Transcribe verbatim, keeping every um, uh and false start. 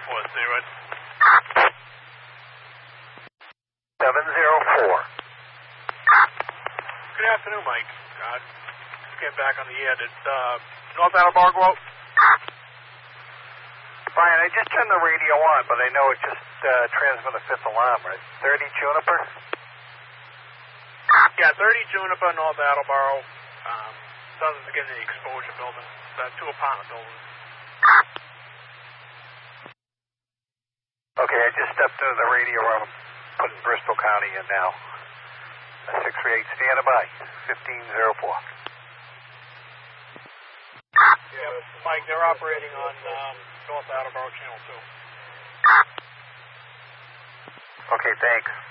four, stay right. seven zero four. Good afternoon, Mike. Uh, just getting back on the air. Did uh, North Attleboro go out? Brian, I just turned the radio on, but I know it just uh, transmitted a fifth alarm, right? thirty Juniper? Yeah, thirty Juniper, North Attleboro. Um, doesn't get any exposure building. Uh, two apartment buildings. Okay, I just stepped into the radio room. I'm putting Bristol County in now. six three eight, standing by. fifteen oh four. Yeah, Mike, they're operating on um, North Attleboro Channel two. Okay, thanks.